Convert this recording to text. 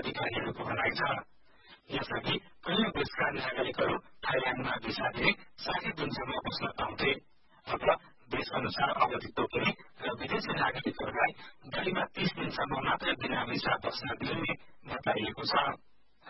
अधिकारीहरूको भनाइ छ। यसअघि कैयौं देशका नागरिकहरू थाइल्याण्डमा भिसा दिए 60 दिनसम्म बस्न पाउँथे। अब देश अनुसार अवधि तोकिने र विदेशी नागरिकहरूलाई गाडीमा 30 दिनसम्म मात्र बिना भिसा बस्न दिइने बताइएको छ।